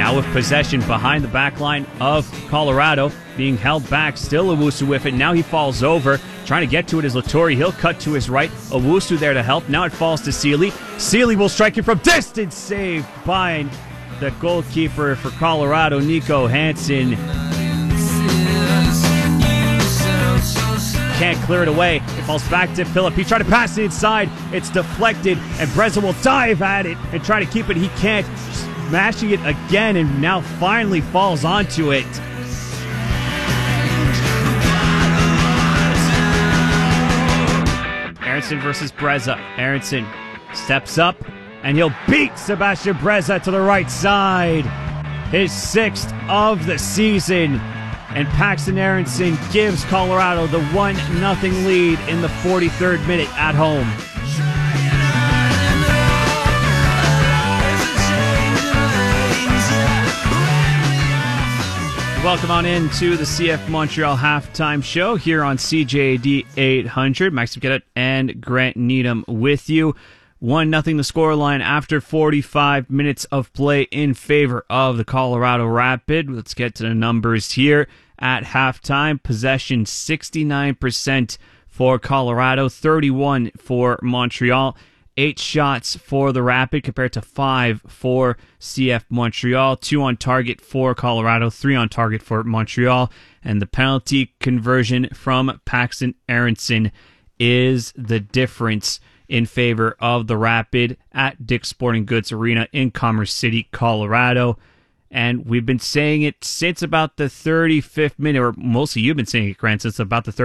Now with possession behind the back line of Colorado, being held back, still Owusu with it. Now he falls over. Trying to get to it is Latore. He'll cut to his right. Owusu there to help. Now it falls to Sealy. Sealy will strike it from distance. Saved by the goalkeeper for Colorado, Nico Hansen. Can't clear it away. It falls back to Philip. He tried to pass it inside. It's deflected, and Breza will dive at it and try to keep it. He can't. Smashing it again, and now finally falls onto it. Aronson versus Breza. Aronson steps up, and he'll beat Sebastian Breza to the right side. His 6th of the season. And Paxton Aronson gives Colorado the 1-0 lead in the 43rd minute at home. Welcome on in to the CF Montreal halftime show here on CJAD 800. Max McKenna and Grant Needham with you. 1-0 the scoreline after 45 minutes of play in favor of the Colorado Rapid. Let's get to the numbers here at halftime. Possession 69% for Colorado, 31% for Montreal. 8 shots for the Rapid compared to 5 for CF Montreal. 2 on target for Colorado, 3 on target for Montreal. And the penalty conversion from Paxton Aronson is the difference in favor of the Rapid at Dick's Sporting Goods Arena in Commerce City, Colorado. And we've been saying it since about the 35th minute, or mostly you've been saying it, Grant, since about the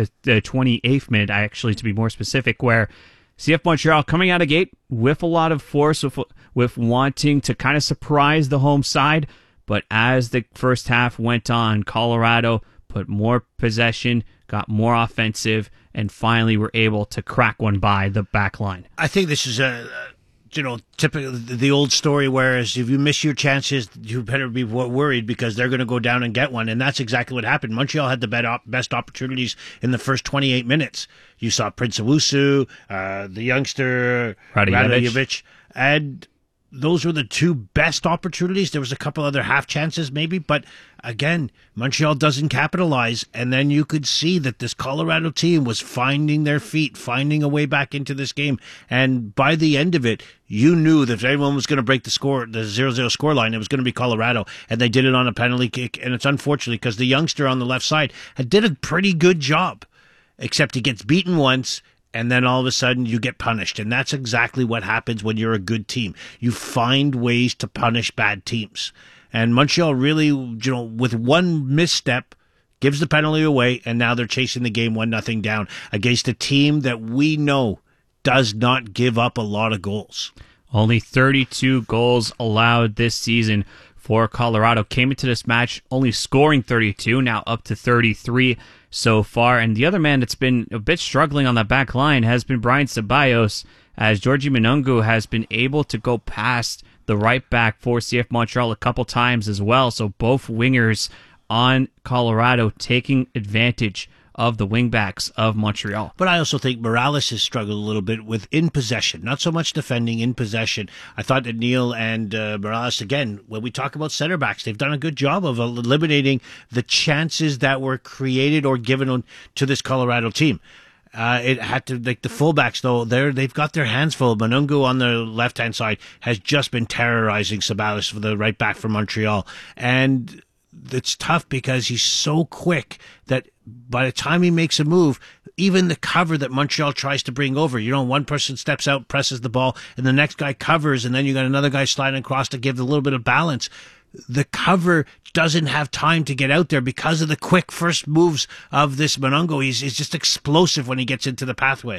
28th minute, actually, to be more specific, where CF Montreal coming out of gate with a lot of force, with wanting to kind of surprise the home side. But as the first half went on, Colorado put more possession, got more offensive, and finally were able to crack one by the back line. I think this is typical the old story, whereas if you miss your chances, you better be worried because they're going to go down and get one. And that's exactly what happened. Montreal had the best opportunities in the first 28 minutes. You saw Prince Owusu, the youngster, Radojevic, and those were the 2 best opportunities. There was a couple other half chances maybe, but again, Montreal doesn't capitalize. And then you could see that this Colorado team was finding their feet, finding a way back into this game. And by the end of it, you knew that if anyone was going to break the 0-0 score line, it was going to be Colorado. And they did it on a penalty kick. And it's unfortunate because the youngster on the left side did a pretty good job, except he gets beaten once. And then all of a sudden you get punished. And that's exactly what happens when you're a good team. You find ways to punish bad teams. And Montreal really, with one misstep, gives the penalty away, and now they're chasing the game 1-0 down against a team that we know does not give up a lot of goals. Only 32 goals allowed this season for Colorado. Came into this match only scoring 32, now up to 33 so far. And the other man that's been a bit struggling on that back line has been Brian Ceballos, as Georgie Monungu has been able to go past the right back for CF Montreal a couple times as well. So both wingers on Colorado taking advantage of the wingbacks of Montreal. But I also think Morales has struggled a little bit with in possession, not so much defending, in possession. I thought that Neil and Morales, again, when we talk about center backs, they've done a good job of eliminating the chances that were created or given to this Colorado team. It had to, like the fullbacks though, they've got their hands full. Monungu on the left-hand side has just been terrorizing Ceballos for the right back for Montreal. And it's tough because he's so quick that by the time he makes a move, even the cover that Montreal tries to bring over, one person steps out, presses the ball, and the next guy covers, and then you got another guy sliding across to give a little bit of balance. The cover doesn't have time to get out there because of the quick first moves of this Monungu. He's just explosive when he gets into the pathway.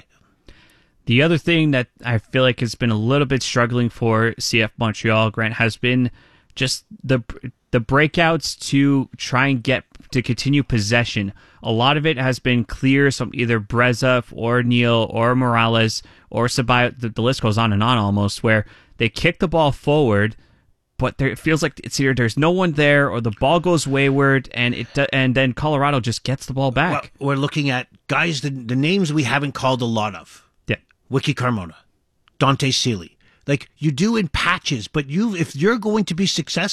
The other thing that I feel like has been a little bit struggling for CF Montreal, Grant, has been just the breakouts to try and get to continue possession. A lot of it has been clear, some either Breza or Neil or Morales or Ceballos, the list goes on and on almost, where they kick the ball forward, but it feels like it's either there's no one there or the ball goes wayward, and then Colorado just gets the ball back. Well, we're looking at guys, the names we haven't called a lot of. Yeah. Wiki Carmona, Dante Sealy. Like you do in patches, but if you're going to be successful,